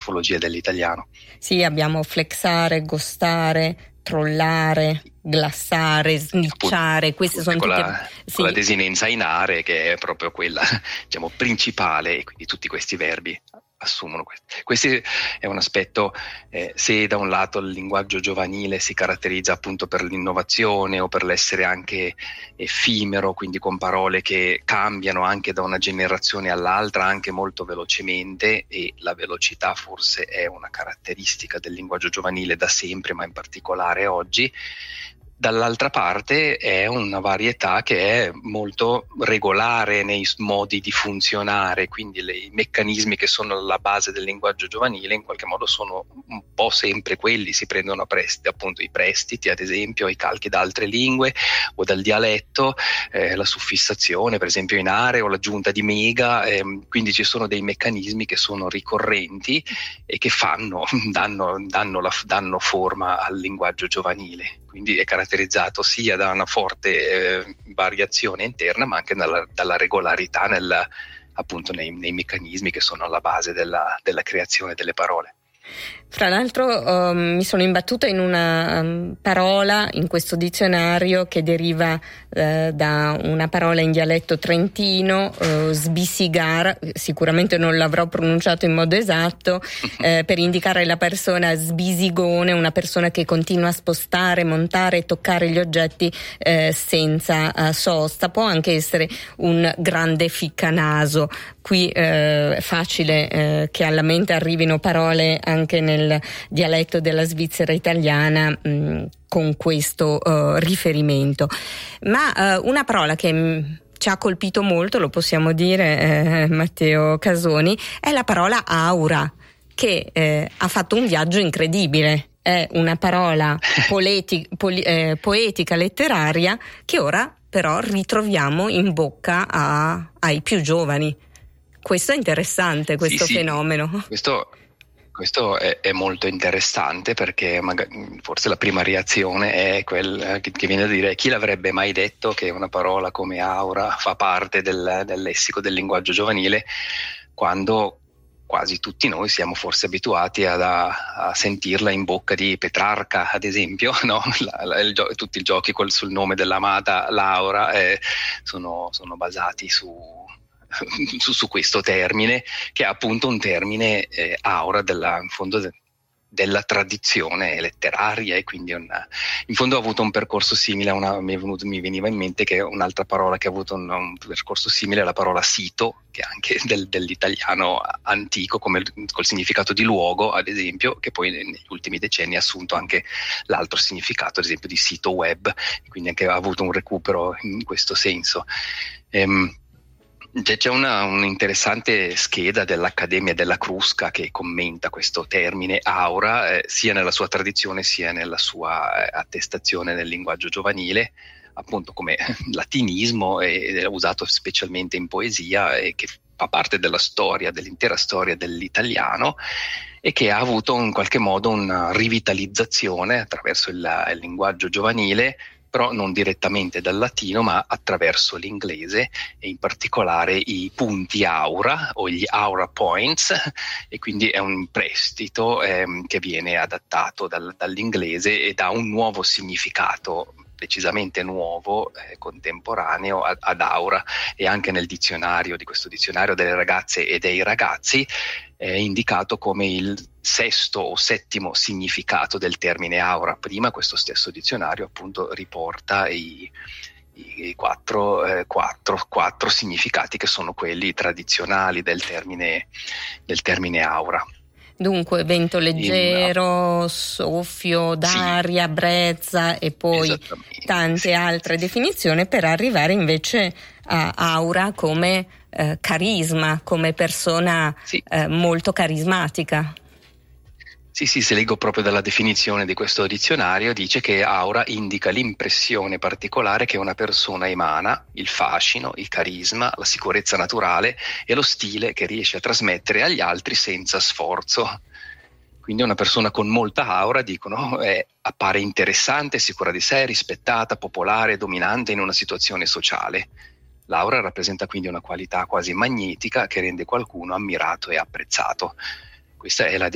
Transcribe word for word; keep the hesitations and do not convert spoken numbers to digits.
morfologia dell'italiano. Sì, abbiamo flexare, gostare, trollare, glassare, snicciare, queste sono con tutte la, sì. con la desinenza in are, che è proprio quella, diciamo, principale, e quindi tutti questi verbi assumono questo. Questo è un aspetto, eh, se da un lato il linguaggio giovanile si caratterizza appunto per l'innovazione o per l'essere anche effimero, quindi con parole che cambiano anche da una generazione all'altra anche molto velocemente, e la velocità forse è una caratteristica del linguaggio giovanile da sempre, ma in particolare oggi. Dall'altra parte è una varietà che è molto regolare nei modi di funzionare, quindi le, i meccanismi che sono alla base del linguaggio giovanile in qualche modo sono un po' sempre quelli, si prendono a prestiti, appunto i prestiti ad esempio, i calchi da altre lingue o dal dialetto, eh, la suffissazione per esempio in are o l'aggiunta di mega, ehm, quindi ci sono dei meccanismi che sono ricorrenti e che fanno, danno, danno, la, danno forma al linguaggio giovanile. Quindi è caratterizzato sia da una forte eh, variazione interna, ma anche dalla, dalla regolarità nel, appunto nei, nei meccanismi che sono alla base della, della creazione delle parole. Fra l'altro uh, mi sono imbattuta in una um, parola in questo dizionario che deriva uh, da una parola in dialetto trentino, uh, sbisigar, sicuramente non l'avrò pronunciato in modo esatto, uh, per indicare la persona sbisigone, una persona che continua a spostare, montare e toccare gli oggetti uh, senza uh, sosta. Può anche essere un grande ficcanaso. Qui uh, è facile uh, che alla mente arrivino parole anche nel dialetto della Svizzera italiana mh, con questo uh, riferimento. Ma uh, una parola che mh, ci ha colpito molto, lo possiamo dire, eh, Matteo Casoni, è la parola aura, che eh, ha fatto un viaggio incredibile. È una parola poleti- poli- eh, poetica, letteraria, che ora però ritroviamo in bocca a, ai più giovani. Questo è interessante, questo sì, fenomeno. Sì. Questo Questo è, è molto interessante, perché magari, forse la prima reazione è quella che, che viene a dire: chi l'avrebbe mai detto che una parola come aura fa parte del, del lessico del linguaggio giovanile, quando quasi tutti noi siamo forse abituati ad, a, a sentirla in bocca di Petrarca, ad esempio, no? la, la, il gio- tutti i giochi col, sul nome dell'amata Laura eh, sono, sono basati su Su, su questo termine, che è appunto un termine eh, aura della, in fondo de, della tradizione letteraria, e quindi una, in fondo ha avuto un percorso simile a una, mi, è venuto, mi veniva in mente che un'altra parola che ha avuto un, un percorso simile è la parola sito, che è anche del, dell'italiano antico, come col significato di luogo ad esempio, che poi negli ultimi decenni ha assunto anche l'altro significato, ad esempio di sito web, quindi anche ha avuto un recupero in questo senso. Ehm, C'è una, un'interessante scheda dell'Accademia della Crusca che commenta questo termine aura, eh, sia nella sua tradizione sia nella sua eh, attestazione nel linguaggio giovanile, appunto come latinismo, ed è usato specialmente in poesia, e che fa parte della storia, dell'intera storia dell'italiano, e che ha avuto in qualche modo una rivitalizzazione attraverso il, il linguaggio giovanile, però non direttamente dal latino, ma attraverso l'inglese, e in particolare i punti aura o gli aura points, e quindi è un prestito ehm, che viene adattato dal, dall'inglese e dà un nuovo significato decisamente nuovo, eh, contemporaneo ad, ad aura, e anche nel dizionario di questo dizionario delle ragazze e dei ragazzi è indicato come il sesto o settimo significato del termine aura. Prima questo stesso dizionario appunto riporta i, i quattro, eh, quattro, quattro significati che sono quelli tradizionali del termine, del termine aura. Dunque vento leggero, in, soffio d'aria, sì, brezza e poi tante sì, altre sì, definizioni, per arrivare invece a aura come eh, carisma, come persona sì. eh, molto carismatica. Sì, sì, se leggo proprio dalla definizione di questo dizionario, dice che aura indica l'impressione particolare che una persona emana, il fascino, il carisma, la sicurezza naturale e lo stile che riesce a trasmettere agli altri senza sforzo. Quindi una persona con molta aura, dicono, è, appare interessante, sicura di sé, rispettata, popolare, dominante in una situazione sociale. L'aura rappresenta quindi una qualità quasi magnetica che rende qualcuno ammirato e apprezzato. Questa è la